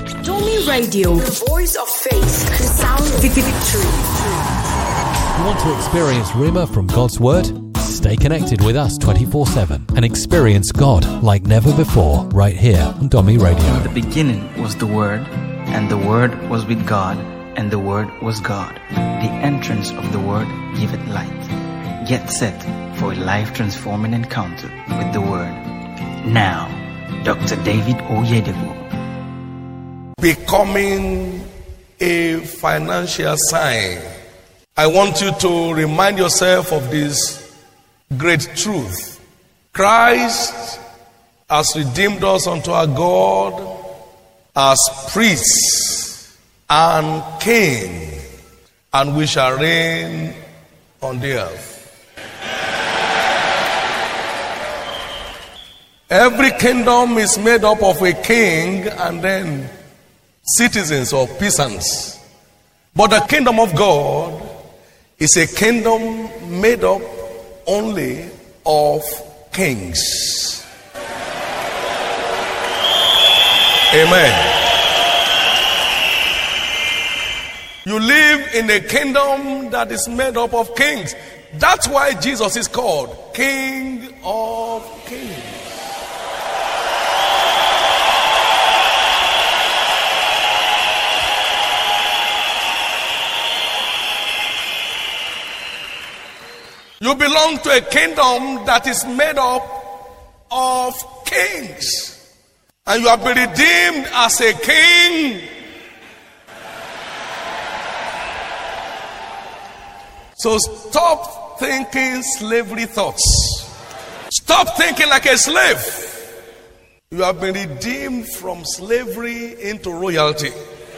Domi Radio, the voice of faith, the sound of victory. You want to experience Rhema from God's Word? Stay connected with us 24/7 and experience God like never before right here on Domi Radio. In the beginning was the Word, and the Word was with God, and the Word was God. The entrance of the Word giveth light. Get set for a life-transforming encounter with the Word. Now, Dr. David Oyedepo. Becoming a financial sign. I want you to remind yourself of this great truth. Christ has redeemed us unto our God as priests and king, and we shall reign on the earth. Every kingdom is made up of a king and then citizens or peasants. But the kingdom of God is a kingdom made up only of kings. Amen. You live in a kingdom that is made up of kings. That's why Jesus is called King of Kings. You belong to a kingdom that is made up of kings. And you have been redeemed as a king. So stop thinking slavery thoughts. Stop thinking like a slave. You have been redeemed from slavery into royalty.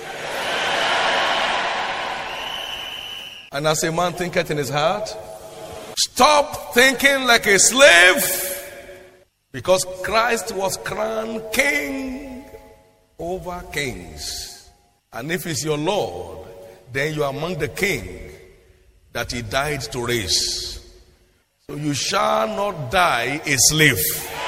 And as a man thinketh in his heart, stop thinking like a slave, because Christ was crowned king over kings. And if he's your Lord, then you are among the king that he died to raise. So you shall not die a slave.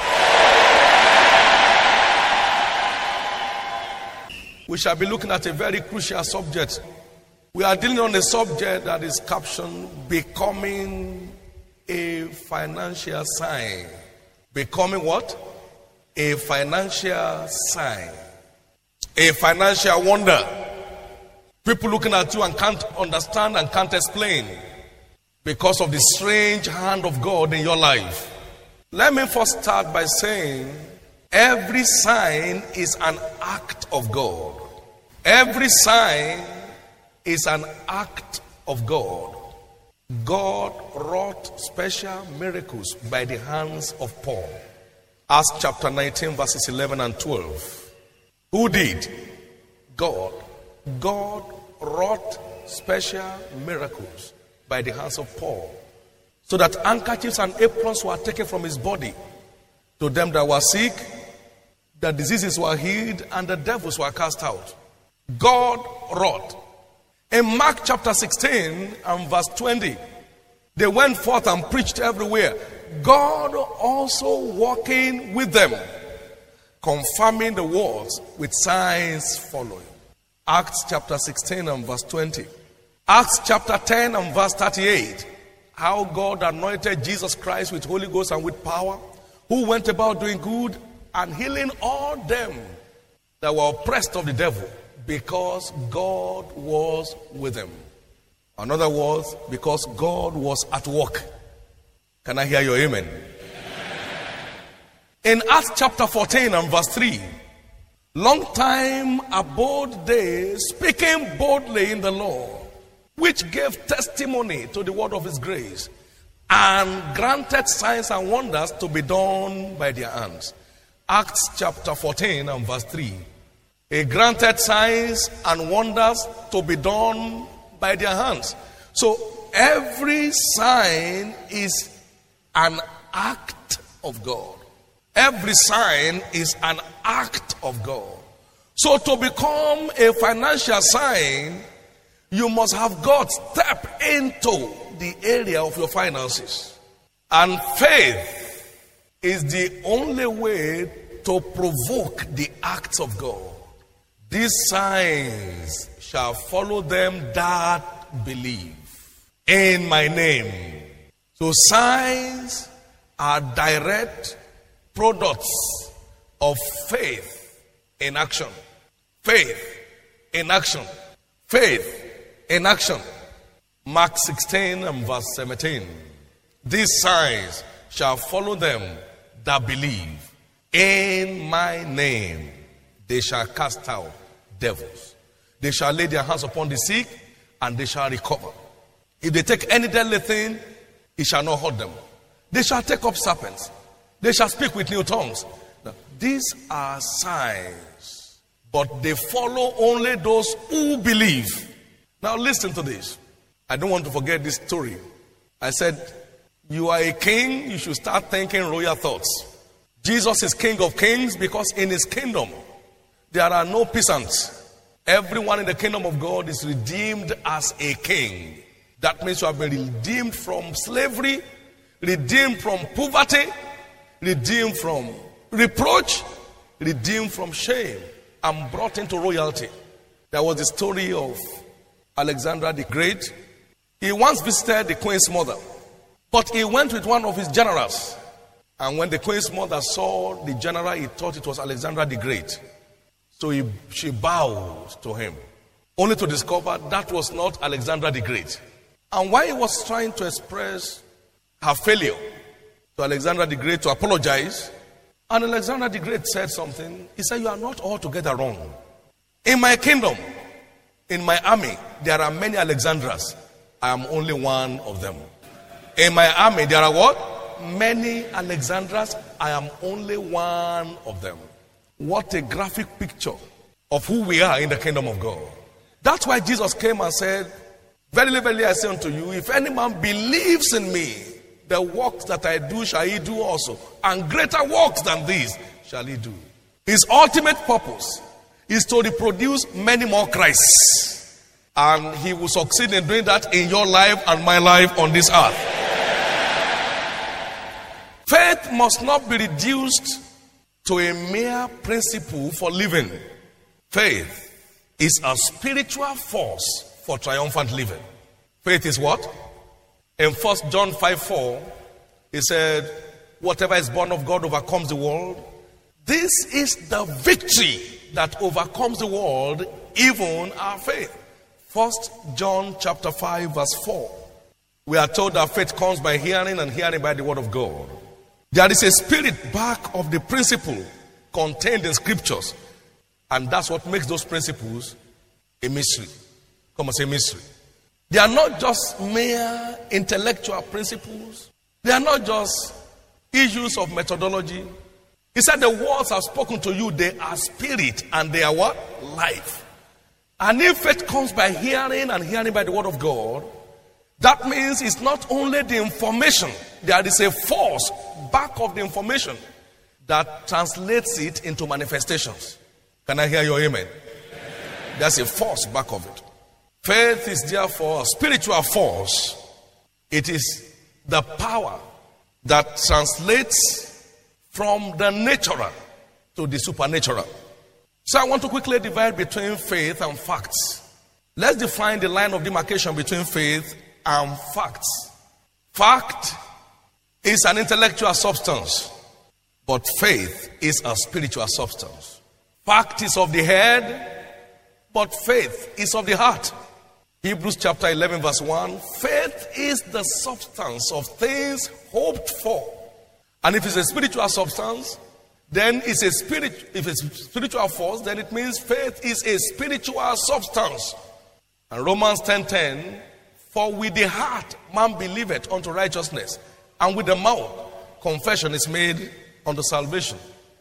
We shall be looking at a very crucial subject. We are dealing on a subject that is captioned Becoming a Financial Sign. Becoming what? A financial sign. A financial wonder. People looking at you and can't understand and can't explain because of the strange hand of God in your life. Let me first start by saying every sign is an act of God. Every sign is an act of God. God wrought special miracles by the hands of Paul. Acts chapter 19 verses 11 and 12. Who did? God. God wrought special miracles by the hands of Paul, so that handkerchiefs and aprons were taken from his body. To them that were sick, the diseases were healed, and the devils were cast out. God wrought. In Mark chapter 16 and verse 20, they went forth and preached everywhere, God also walking with them, confirming the words with signs following. Acts chapter 16 and verse 20. Acts chapter 10 and verse 38. How God anointed Jesus Christ with Holy Ghost and with power, who went about doing good and healing all them that were oppressed of the devil, because God was with them. In other words, because God was at work. Can I hear your amen? In Acts chapter 14 and verse 3, long time abode they, speaking boldly in the Lord, which gave testimony to the word of his grace, and granted signs and wonders to be done by their hands. Acts chapter 14 and verse 3. He granted signs and wonders to be done by their hands. So every sign is an act of God. Every sign is an act of God. So to become a financial sign, you must have God step into the area of your finances. And faith is the only way to provoke the acts of God. These signs shall follow them that believe in my name. So signs are direct products of faith in action. Faith in action. Faith in action. Mark 16 and verse 17. These signs shall follow them that believe. In my name they shall cast out devils. They shall lay their hands upon the sick and they shall recover. If they take any deadly thing, it shall not hurt them. They shall take up serpents. They shall speak with new tongues. Now, these are signs, but they follow only those who believe. Now listen to this. I don't want to forget this story. I said, you are a king, you should start thinking royal thoughts. Jesus is King of Kings because in his kingdom, there are no peasants. Everyone in the kingdom of God is redeemed as a king. That means you have been redeemed from slavery, redeemed from poverty, redeemed from reproach, redeemed from shame, and brought into royalty. There was the story of Alexander the Great. He once visited the queen's mother, but he went with one of his generals. And when the queen's mother saw the general, he thought it was Alexander the Great. So she bowed to him, only to discover that was not Alexander the Great. And while he was trying to express her failure to Alexander the Great to apologize, and Alexander the Great said something, he said, you are not altogether wrong. In my kingdom, in my army, there are many Alexandras. I am only one of them. In my army, there are what? Many Alexandras. I am only one of them. What a graphic picture of who we are in the kingdom of God. That's why Jesus came and said, verily, verily, I say unto you, if any man believes in me, the works that I do shall he do also, and greater works than these shall he do. His ultimate purpose is to reproduce many more Christs. And he will succeed in doing that in your life and my life on this earth. Faith must not be reduced to a mere principle for living. Faith is a spiritual force for triumphant living. Faith is what? In 1 John 5:4, he said, whatever is born of God overcomes the world. This is the victory that overcomes the world, even our faith. 1 John chapter 5 verse 4. We are told that faith comes by hearing, and hearing by the word of God. There is a spirit back of the principle contained in scriptures, and that's what makes those principles a mystery. Come on, say mystery. They are not just mere intellectual principles. They are not just issues of methodology. He said the words I've spoken to you, they are spirit and they are what? Life. And if faith comes by hearing, and hearing by the word of God, that means it's not only the information. There is a force back of the information that translates it into manifestations. Can I hear your amen? There's a force back of it. Faith is therefore a spiritual force. It is the power that translates from the natural to the supernatural. So I want to quickly divide between faith and facts. Let's define the line of demarcation between faith and facts. Fact is an intellectual substance, but faith is a spiritual substance. Fact is of the head, but faith is of the heart. Hebrews chapter 11 verse 1, faith is the substance of things hoped for. And if it's a spiritual substance, then it's a spirit. If it's spiritual force, then it means faith is a spiritual substance. And Romans 10:10, for with the heart man believeth unto righteousness, and with the mouth confession is made unto salvation.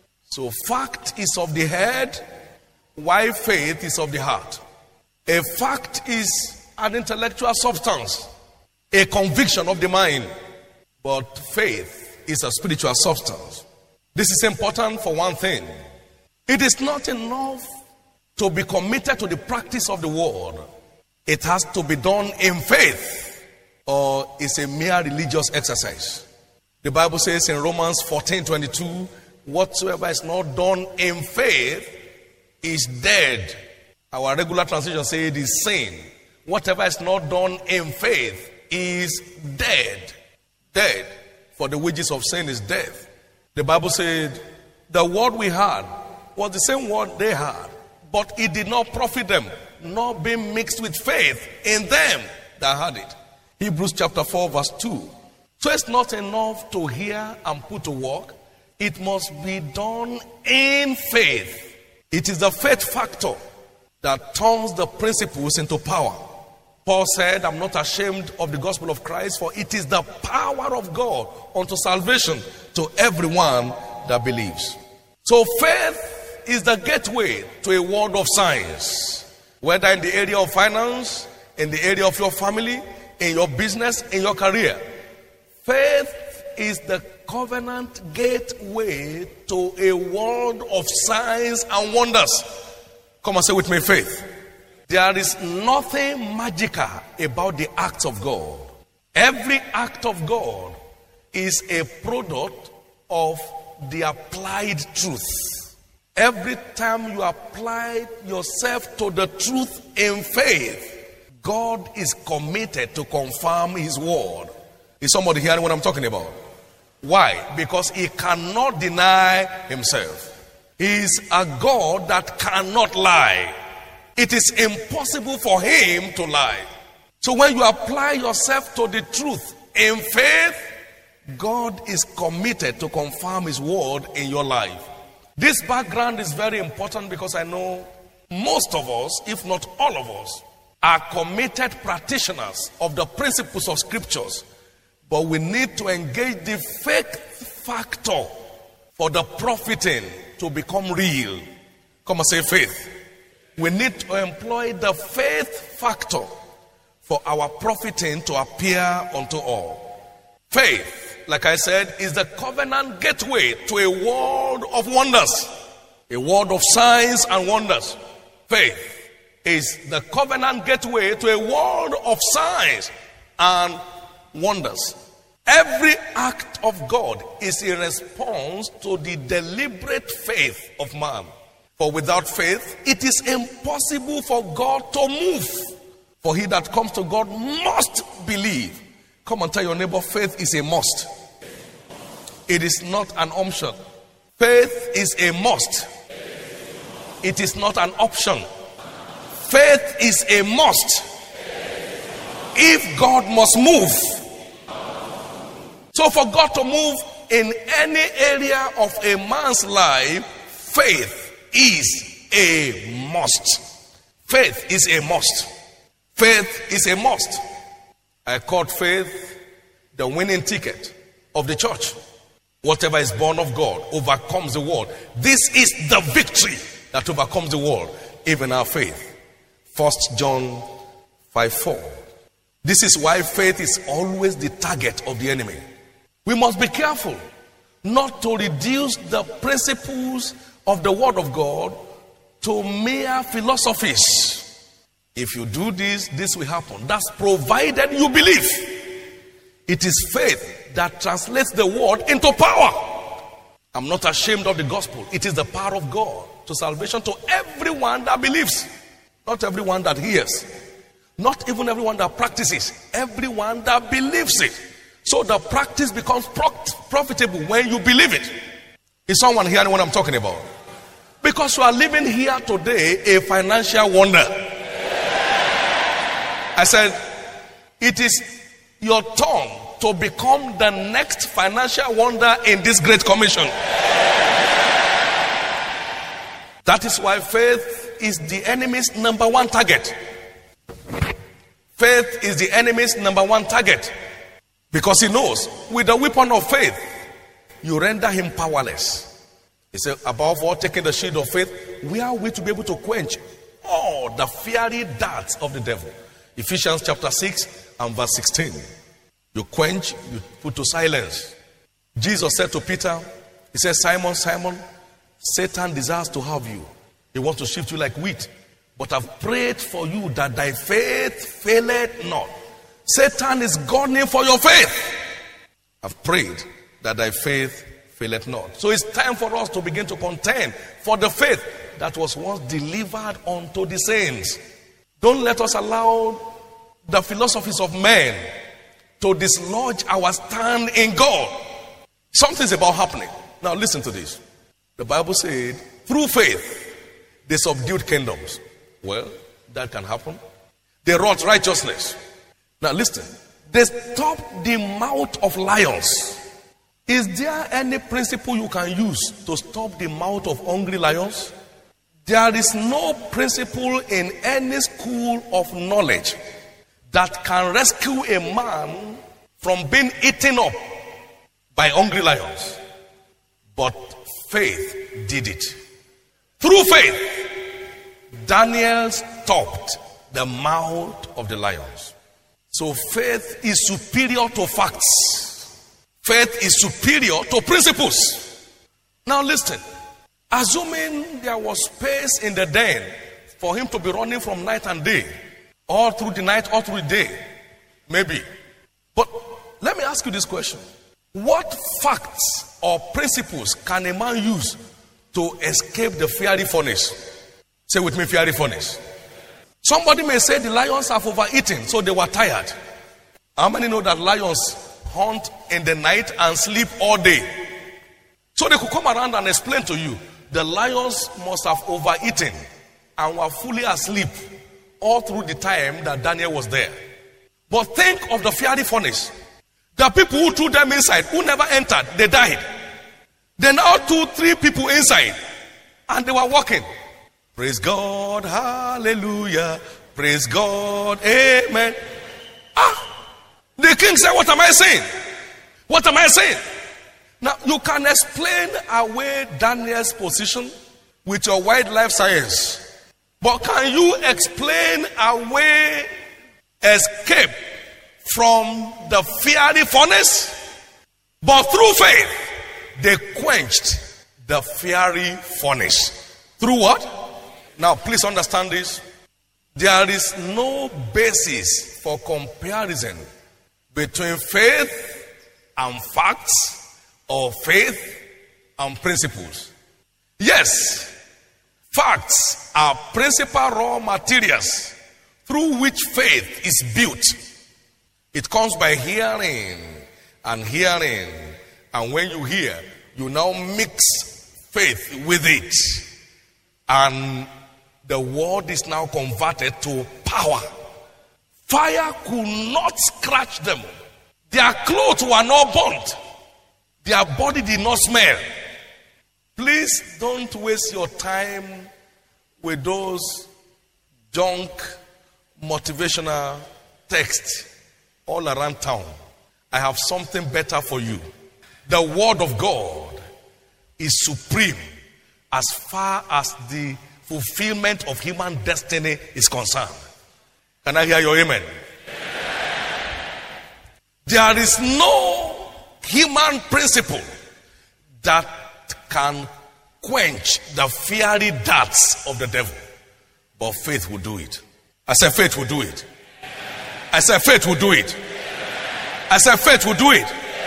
So fact is of the head, while faith is of the heart. A fact is an intellectual substance, a conviction of the mind, but faith is a spiritual substance. This is important for one thing. It is not enough to be committed to the practice of the word. It has to be done in faith, or it's a mere religious exercise. The Bible says in Romans 14:22, whatsoever is not done in faith is dead Our regular translation says it is sin. Whatever is not done in faith is dead. Dead. For the wages of sin is death. The Bible said the word we had was the same word they had, but it did not profit them, nor being mixed with faith in them that had it. Hebrews chapter 4 verse 2. So it's not enough to hear and put to work. It must be done in faith. It is the faith factor that turns the principles into power. Paul said, I'm not ashamed of the gospel of Christ, for it is the power of God unto salvation to everyone that believes. So faith is the gateway to a world of signs, whether in the area of finance, in the area of your family, in your business, in your career. Faith is the covenant gateway to a world of signs and wonders. Come and say with me, faith. There is nothing magical about the acts of God. Every act of God is a product of the applied truth. Every time you apply yourself to the truth in faith, God is committed to confirm his word. Is somebody hearing what I'm talking about? Why? Because he cannot deny himself. He is a God that cannot lie. It is impossible for him to lie. So when you apply yourself to the truth in faith, God is committed to confirm his word in your life. This background is very important because I know most of us, if not all of us, are committed practitioners of the principles of scriptures. But we need to engage the faith factor for the profiting to become real. Come and say faith. We need to employ the faith factor for our profiting to appear unto all. Faith, like I said, is the covenant gateway to a world of wonders, a world of signs and wonders. Faith is the covenant gateway to a world of signs and wonders. Every act of God is a response to the deliberate faith of man. For without faith, it is impossible for God to move. For he that comes to God must believe. Come and tell your neighbor, faith is a must. It is not an option. Faith is a must. It is not an option. Faith is a must. If God must move. So for God to move in any area of a man's life, faith is a must. Faith is a must. Faith is a must. I called faith the winning ticket of the church. Whatever is born of God overcomes the world. This is the victory that overcomes the world, even our faith. 1 John 5:4. This is why faith is always the target of the enemy. We must be careful not to reduce the principles of the word of God to mere philosophies. If you do this, this will happen. That's provided you believe. It is faith that translates the word into power. I'm not ashamed of the gospel. It is the power of God to salvation to everyone that believes. Not everyone that hears. Not even everyone that practices. Everyone that believes it. So the practice becomes profitable when you believe it. Is someone hearing what I'm talking about? Because you are living here today a financial wonder. I said, it is your turn to become the next financial wonder in this great commission. That is why faith is the enemy's number one target. Faith is the enemy's number one target. Because he knows, with the weapon of faith, you render him powerless. He said, above all, taking the shield of faith, we are we to be able to quench all the fiery darts of the devil. Ephesians chapter 6 and verse 16. You quench, you put to silence. Jesus said to Peter, he said, Simon, Simon, Satan desires to have you. He wants to shift you like wheat. But I've prayed for you that thy faith faileth not. Satan is gunning for your faith. I've prayed that thy faith faileth not. So it's time for us to begin to contend for the faith that was once delivered unto the saints. Don't let us allow the philosophies of men to dislodge our stand in God. Something's about happening. Now listen to this. The Bible said, through faith, they subdued kingdoms. Well, that can happen. They wrought righteousness. Now listen. They stopped the mouth of lions. Is there any principle you can use to stop the mouth of hungry lions? There is no principle in any school of knowledge that can rescue a man from being eaten up by hungry lions. But faith did it. Through faith, Daniel stopped the mouth of the lions. So faith is superior to facts. Faith is superior to principles. Now listen. Assuming there was space in the den for him to be running from night and day, all through the night, all through the day, maybe. But let me ask you this question. What facts or principles can a man use to escape the fiery furnace? Say with me, fiery furnace. Somebody may say the lions have overeaten, so they were tired. How many know that lions hunt in the night and sleep all day? So they could come around and explain to you, the lions must have overeaten and were fully asleep all through the time that Daniel was there. But think of the fiery furnace. The people who threw them inside, who never entered, they died. There now 2-3 people inside, and they were walking. Praise God, hallelujah, praise God, amen. The king said, what am I saying? What am I saying? Now, you can explain away Daniel's position with your wildlife science. But can you explain away escape from the fiery furnace? But through faith, they quenched the fiery furnace. Through what? Now, please understand this. There is no basis for comparison between faith and facts or faith and principles. Yes, facts are principal raw materials through which faith is built. It comes by hearing and hearing, and when you hear, you now mix faith with it, and the word is now converted to power. Fire could not scratch them. Their clothes were not burnt. Their body did not smell. Please don't waste your time with those junk motivational texts all around town. I have something better for you. The word of God is supreme as far as the fulfillment of human destiny is concerned. Can I hear your amen? There is no human principle that can quench the fiery darts of the devil. But faith will do it. I said faith will do it. I said faith will do it. I said faith will do it.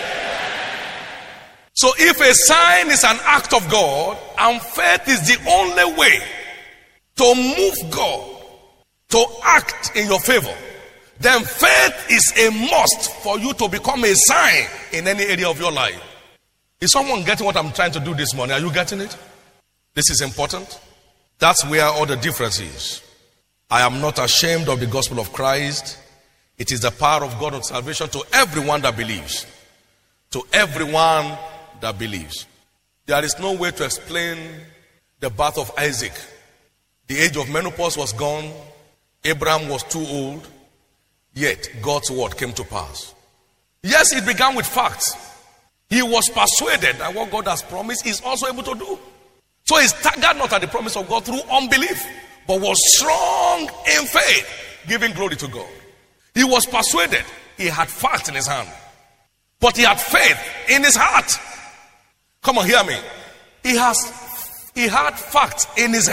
So if a sign is an act of God, and faith is the only way to move God to act in your favor, then faith is a must for you to become a sign in any area of your life. Is someone getting what I'm trying to do this morning? Are you getting it? This is important. That's where all the difference is. I am not ashamed of the gospel of Christ. It is the power of God of salvation to everyone that believes. To everyone that believes. There is no way to explain the birth of Isaac. The age of menopause was gone. Abraham was too old. Yet God's word came to pass. Yes, it began with facts. He was persuaded that what God has promised is also able to do. So he staggered not at the promise of God through unbelief, but was strong in faith, giving glory to God. He was persuaded. He had facts in his hand, but he had faith in his heart. Come on, hear me. He had facts in his